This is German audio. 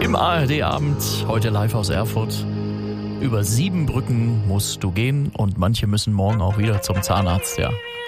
Im ARD-Abend, heute live aus Erfurt. Über 7 Brücken musst du gehen und manche müssen morgen auch wieder zum Zahnarzt, ja.